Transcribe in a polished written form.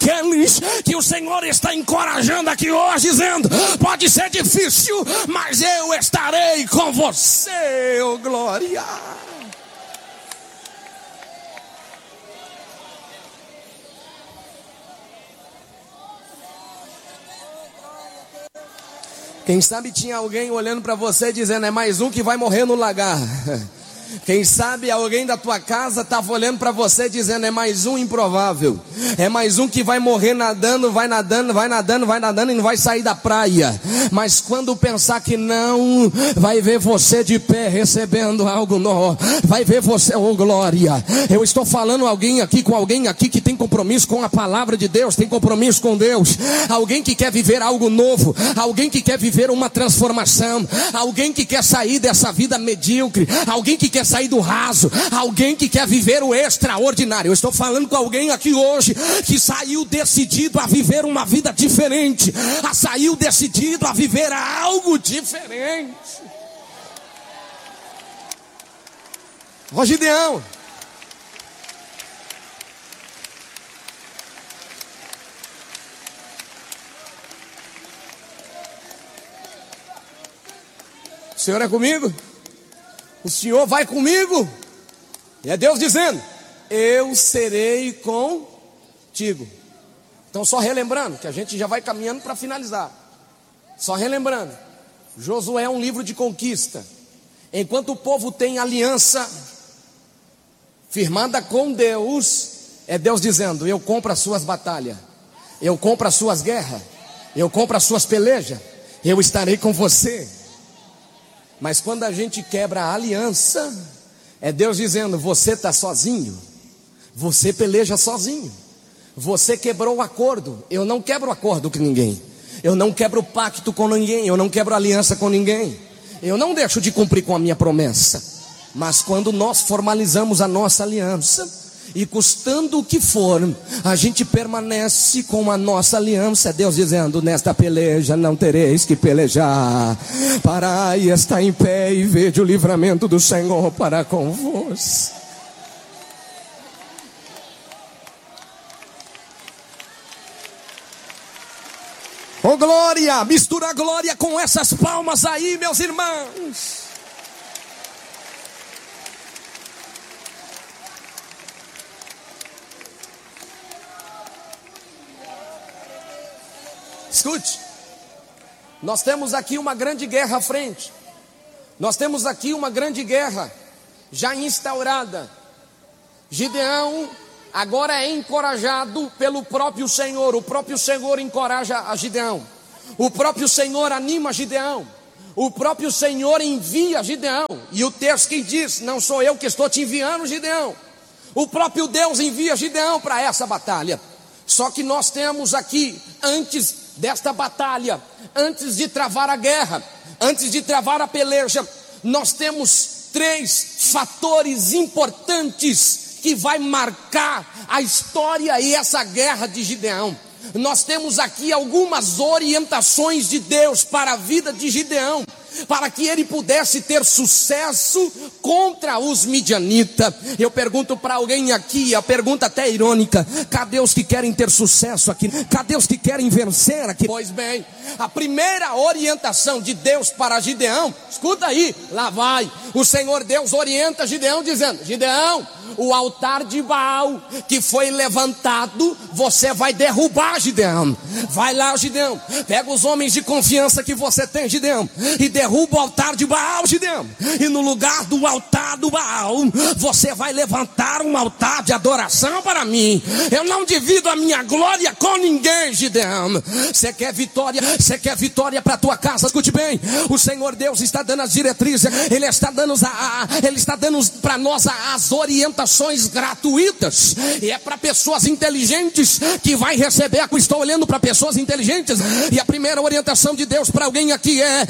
aqueles que o Senhor está encorajando aqui hoje, dizendo: pode ser difícil, mas eu estarei com você, oh glória. Quem sabe tinha alguém olhando para você dizendo: é mais um que vai morrer no lagar. Quem sabe alguém da tua casa estava olhando para você dizendo: é mais um improvável, é mais um que vai morrer nadando, vai nadando, vai nadando, vai nadando e não vai sair da praia. Mas quando pensar que não, vai ver você de pé recebendo algo novo, vai ver você, oh glória. Eu estou falando alguém aqui com alguém aqui que tem compromisso com a palavra de Deus, tem compromisso com Deus, alguém que quer viver algo novo, alguém que quer viver uma transformação, alguém que quer sair dessa vida medíocre, alguém que quer sair do raso, alguém que quer viver o extraordinário. Eu estou falando com alguém aqui hoje que saiu decidido a viver uma vida diferente, saiu decidido a viver algo diferente. Ó Gideão, o Senhor é comigo? O Senhor vai comigo? E é Deus dizendo: eu serei contigo. Então, só relembrando, que a gente já vai caminhando para finalizar. Só relembrando, Josué é um livro de conquista. Enquanto o povo tem aliança firmada com Deus, é Deus dizendo: eu compro as suas batalhas, eu compro as suas guerras, eu compro as suas pelejas, eu estarei com você. Mas quando a gente quebra a aliança, é Deus dizendo: você está sozinho, você peleja sozinho, você quebrou o acordo. Eu não quebro acordo com ninguém, eu não quebro pacto com ninguém, eu não quebro aliança com ninguém, eu não deixo de cumprir com a minha promessa. Mas quando nós formalizamos a nossa aliança, e custando o que for, a gente permanece com a nossa aliança. Deus dizendo: nesta peleja não tereis que pelejar, parai e está em pé e vede o livramento do Senhor para convosco. Oh glória, mistura a glória com essas palmas aí, meus irmãos. Escute, nós temos aqui uma grande guerra à frente. Nós temos aqui uma grande guerra já instaurada. Gideão agora é encorajado pelo próprio Senhor. O próprio Senhor encoraja a Gideão, o próprio Senhor anima Gideão, o próprio Senhor envia Gideão. E o texto que diz: não sou eu que estou te enviando, Gideão, o próprio Deus envia Gideão para essa batalha. Só que nós temos aqui, antes desta batalha, antes de travar a guerra, antes de travar a peleja, nós temos 3 fatores importantes que vai marcar a história e essa guerra de Gideão. Nós temos aqui algumas orientações de Deus para a vida de Gideão, para que ele pudesse ter sucesso contra os midianitas. Eu pergunto para alguém aqui, a pergunta até irônica: cadê os que querem ter sucesso aqui? Cadê os que querem vencer aqui? Pois bem, a primeira orientação de Deus para Gideão, escuta aí, lá vai, o Senhor Deus orienta Gideão dizendo: Gideão, o altar de Baal que foi levantado, você vai derrubar, Gideão. Vai lá, Gideão, pega os homens de confiança que você tem, Gideão, e derruba o altar de Baal, Gideão. E no lugar do altar do Baal, você vai levantar um altar de adoração para mim. Eu não divido a minha glória com ninguém, Gideão. Você quer vitória? Você quer vitória para a tua casa? Escute bem, o Senhor Deus está dando as diretrizes, Ele está dando para nós as orientações gratuitas. E é para pessoas inteligentes que vai receber. Estou olhando para pessoas inteligentes. E a primeira orientação de Deus para alguém aqui é: